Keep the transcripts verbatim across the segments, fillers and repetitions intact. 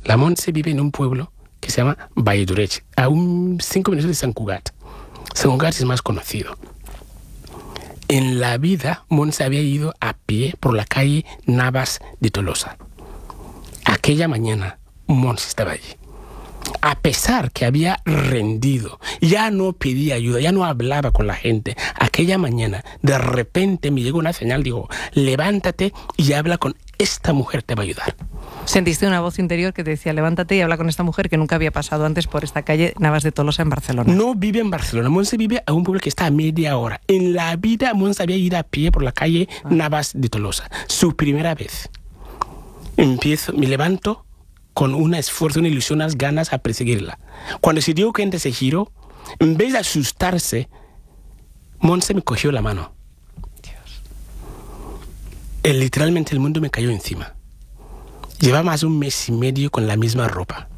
La Montse vive en un pueblo que se llama Valledoreix, a un cinco minutos de Sant Cugat. Sant Cugat es más conocido. En la vida, Montse había ido a pie por la calle Navas de Tolosa. Aquella mañana, Montse estaba allí. A pesar que había rendido, ya no pedía ayuda, ya no hablaba con la gente. Aquella mañana, de repente me llegó una señal, digo, levántate y habla con esta mujer, te va a ayudar. Sentiste una voz interior que te decía, levántate y habla con esta mujer que nunca había pasado antes por esta calle Navas de Tolosa en Barcelona. No vive en Barcelona, Montse vive a un pueblo que está a media hora. En la vida, Montse había ido a pie por la calle ah. Navas de Tolosa. Su primera vez. Empiezo, me levanto con un esfuerzo, una ilusión, unas ganas a perseguirla. Cuando se dio cuenta, se giró. En vez de asustarse, Montse me cogió la mano. Dios. El, literalmente el mundo me cayó encima. Llevaba más de un mes y medio con la misma ropa.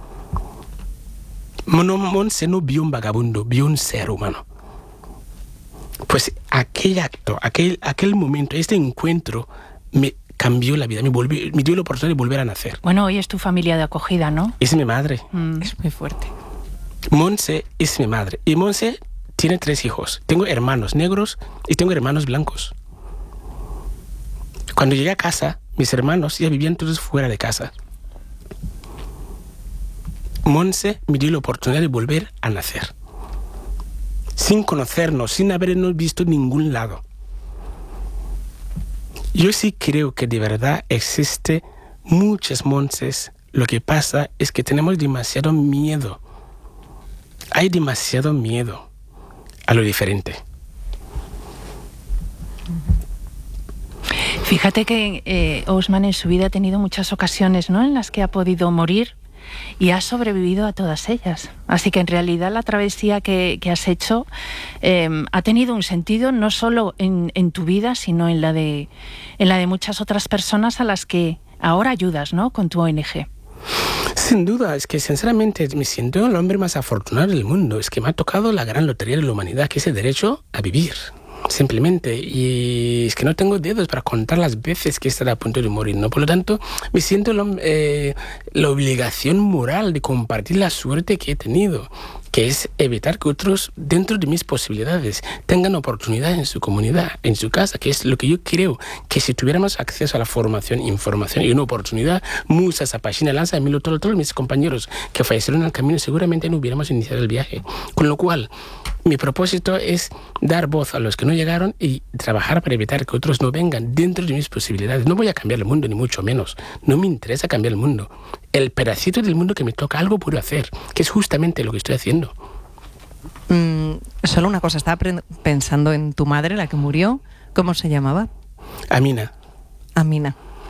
Montse no vio un vagabundo, vio un ser humano. Pues aquel acto, aquel, aquel momento, este encuentro me cambió la vida, me, volvió, me dio la oportunidad de volver a nacer. Bueno, hoy es tu familia de acogida, ¿no? Es mi madre. Mm. Es muy fuerte. Montse es mi madre. Y Montse tiene tres hijos. Tengo hermanos negros y tengo hermanos blancos. Cuando llegué a casa, mis hermanos ya vivían todos fuera de casa. Montse me dio la oportunidad de volver a nacer. Sin conocernos, sin habernos visto en ningún lado. Yo sí creo que de verdad existe muchas Montses. Lo que pasa es que tenemos demasiado miedo. Hay demasiado miedo a lo diferente. Fíjate que eh, Ousmane en su vida ha tenido muchas ocasiones, ¿no?, en las que ha podido morir y ha sobrevivido a todas ellas. Así que en realidad la travesía que, que has hecho eh, ha tenido un sentido no solo en, en tu vida, sino en la de en la de muchas otras personas a las que ahora ayudas, ¿no?, con tu O N G. Sin duda, es que sinceramente me siento el hombre más afortunado del mundo. Es que me ha tocado la gran lotería de la humanidad, que es el derecho a vivir. Simplemente, y es que no tengo dedos para contar las veces que he estado a punto de morir, ¿no? Por lo tanto, me siento lo, eh, la obligación moral de compartir la suerte que he tenido, que es evitar que otros, dentro de mis posibilidades, tengan oportunidad en su comunidad, en su casa, que es lo que yo creo, que si tuviéramos acceso a la formación, información y una oportunidad, Musa, Zapachina, Lanza, Emilio, todos, todos mis compañeros que fallecieron en el camino, seguramente no hubiéramos iniciado el viaje. Con lo cual, mi propósito es dar voz a los que no llegaron y trabajar para evitar que otros no vengan dentro de mis posibilidades. No voy a cambiar el mundo, ni mucho menos. No me interesa cambiar el mundo. El pedacito del mundo que me toca, algo puedo hacer, que es justamente lo que estoy haciendo. Mm, solo una cosa, estaba pensando en tu madre, la que murió. ¿Cómo se llamaba? Amina. Amina.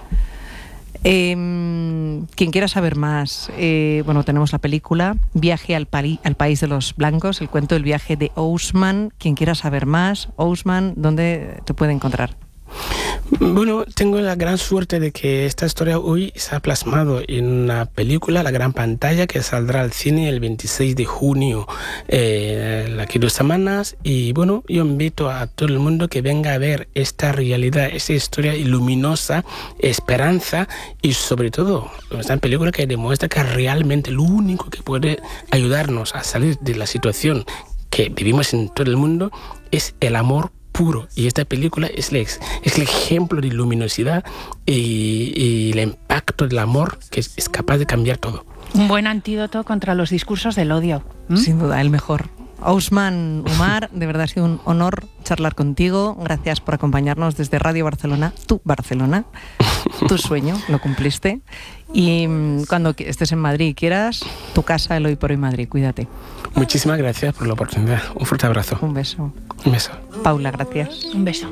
Eh, quien quiera saber más, eh, bueno, tenemos la película Viaje al, Pali, al País de los Blancos, el cuento del viaje de Ousmane. Quien quiera saber más, Ousmane, ¿dónde te puede encontrar? Bueno, tengo la gran suerte de que esta historia hoy se ha plasmado en una película, la gran pantalla, que saldrá al cine el veintiséis de junio, eh, aquí dos semanas. Y bueno, yo invito a todo el mundo que venga a ver esta realidad, esta historia luminosa, esperanza y sobre todo esta película que demuestra que realmente lo único que puede ayudarnos a salir de la situación que vivimos en todo el mundo es el amor puro. Y esta película es el, es el ejemplo de luminosidad y, y el impacto del amor que es, es capaz de cambiar todo. Un buen antídoto contra los discursos del odio. ¿Mm? Sin duda, el mejor. Ousmane Umar, de verdad ha sido un honor charlar contigo. Gracias por acompañarnos desde Radio Barcelona, tu Barcelona. Tu sueño, lo cumpliste. Y cuando estés en Madrid y quieras, tu casa, el Hoy por Hoy Madrid. Cuídate. Muchísimas gracias por la oportunidad. Un fuerte abrazo. Un beso. Un beso. Paula, gracias. Un beso.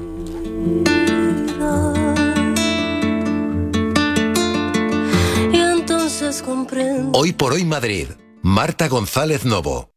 Y entonces comprendo. Hoy por Hoy Madrid. Marta González Novo.